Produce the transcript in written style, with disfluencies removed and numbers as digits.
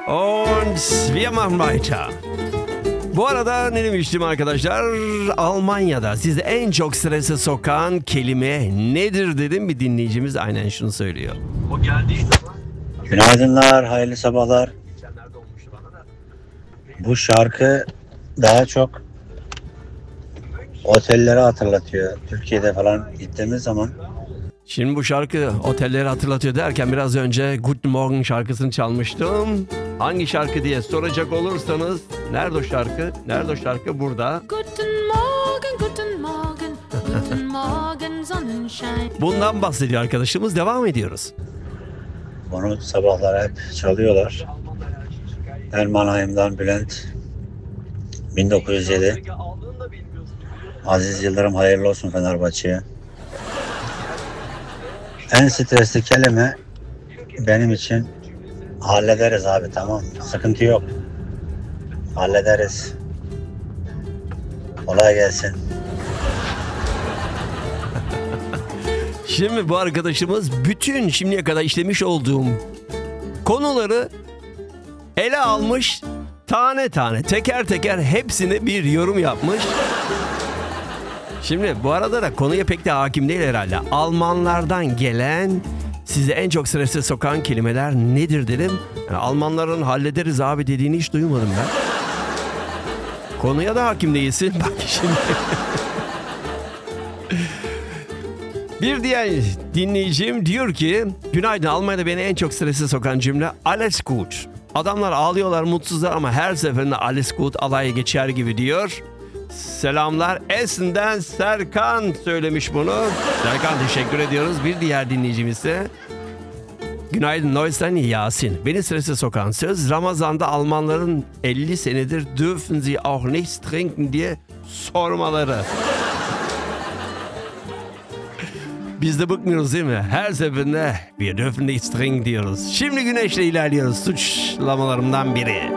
Und wir machen weiter. Bu arada ne demiştim arkadaşlar? Almanya'da sizi en çok strese sokan kelime nedir dedim. Bir dinleyicimiz aynen şunu söylüyor. O geldiği zaman Günaydınlar, hayırlı sabahlar. geçenlerde olmuştu bana da. Bu şarkı daha çok otelleri hatırlatıyor. Türkiye'de falan gittiğimiz zaman Şimdi bu şarkı otelleri hatırlatıyor derken biraz önce Guten Morgen şarkısını çalmıştım. Hangi şarkı diye soracak olursanız nerede o şarkı? Nerede o şarkı? Burada. Guten Morgen, guten Morgen, guten Morgen, Sonnenschein. Bundan bahsediyor arkadaşımız. Devam ediyoruz. bunu sabahlar hep çalıyorlar. Mannheim'dan Bülent 1907. Aldığını da bilmiyorsun. Aziz Yıldırım hayırlı olsun Fenerbahçe'ye. En stresli kelime benim için hallederiz abi, tamam. Sıkıntı yok. Hallederiz. Kolay gelsin. Şimdi bu arkadaşımız bütün şimdiye kadar işlemiş olduğum konuları ele almış, tane tane, teker teker hepsine bir yorum yapmış. Şimdi bu arada da konuya pek de hakim değil herhalde. Almanlardan gelen sizi en çok strese sokan kelimeler nedir dedim. Yani Almanların hallederiz abi dediğini hiç duymadım ben. Konuya da hakim değilsin. Bak şimdi. Bir diğer dinleyicim diyor ki günaydın, Almanya'da beni en çok strese sokan cümle alles gut. Adamlar ağlıyorlar, mutsuzlar ama her seferinde alles gut alay geçer gibi diyor. Selamlar Esen'den Serkan söylemiş bunu. Serkan teşekkür ediyoruz. Bir diğer dinleyicimiz ise günaydın Neusten Yasin. Beni strese sokan söz Ramazan'da Almanların 50 senedir dürfen sie auch nichts trinken diye sormaları. Biz de bıkmıyoruz değil mi? Her seferinde wir dürfen nichts trinken diyoruz. Şimdi güneşle ilerliyoruz. Suçlamalarımdan biri.